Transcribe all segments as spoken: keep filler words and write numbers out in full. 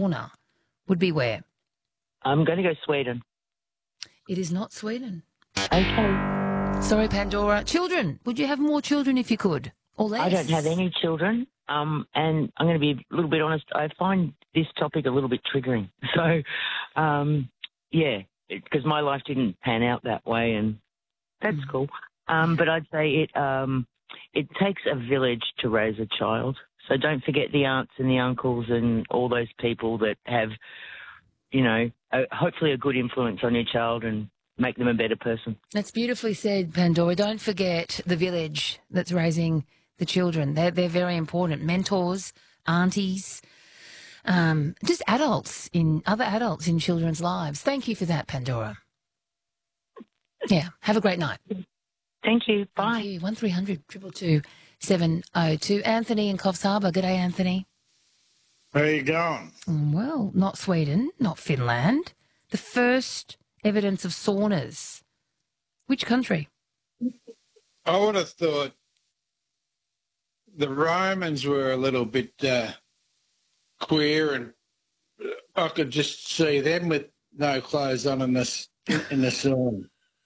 sauna would be where? I'm going to go Sweden. It is not Sweden. Okay. Sorry, Pandora. Children. Would you have more children if you could? Or less? I don't have any children. Um, and I'm going to be a little bit honest. I find this topic a little bit triggering. So, um, yeah, because my life didn't pan out that way, and that's mm. cool. Um, but I'd say it um, it takes a village to raise a child. So don't forget the aunts and the uncles and all those people that have, you know, a, hopefully a good influence on your child and make them a better person. That's beautifully said, Pandora. Don't forget the village that's raising the children. They're, they're very important. Mentors, aunties, um, just adults, in other adults in children's lives. Thank you for that, Pandora. Yeah, have a great night. Thank you. Bye. Thank you. one three hundred two two two seven oh two. Anthony in Coffs Harbour. Good day, Anthony. How you going? Well, not Sweden, not Finland. The first evidence of saunas. Which country? I would have thought the Romans were a little bit uh, queer, and I could just see them with no clothes on in the, in the sauna.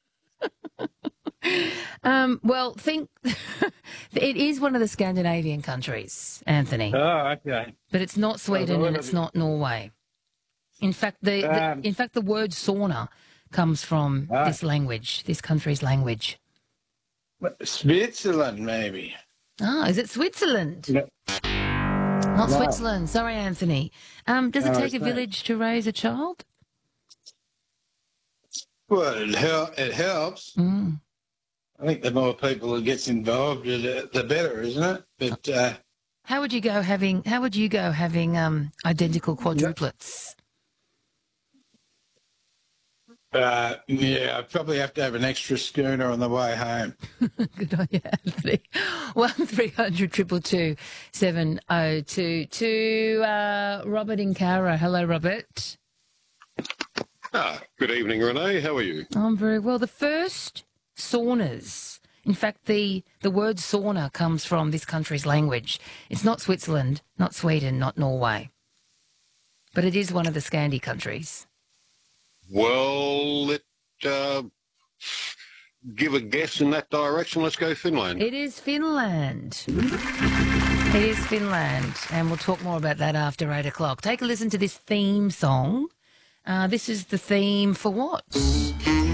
um, well, think it is one of the Scandinavian countries, Anthony. Oh, okay. But it's not Sweden and it's not Norway. In fact, the, the Um, in fact the word sauna comes from ah. this language, this country's language. Switzerland, maybe. Ah, is it Switzerland? No. Not No. Switzerland. Sorry, Anthony. Um, does it No, take it's a not. village to raise a child? Well, it, hel- it helps. Mm. I think the more people that gets involved, the, the better, isn't it? But uh, How would you go having? How would you go having um, identical quadruplets? uh, yeah, I'd probably have to have an extra schooner on the way home. Good on you, Anthony. One three hundred triple two seven oh two two. Uh, Robert in Cowra. Hello, Robert. Ah, good evening, Renee. How are you? I'm very well. The first saunas. In fact, the, the word sauna comes from this country's language. It's not Switzerland, not Sweden, not Norway. But it is one of the Scandi countries. Well, let uh, give a guess in that direction. Let's go Finland. It is Finland. It is Finland. And we'll talk more about that after eight o'clock. Take a listen to this theme song. Uh, this is the theme for what?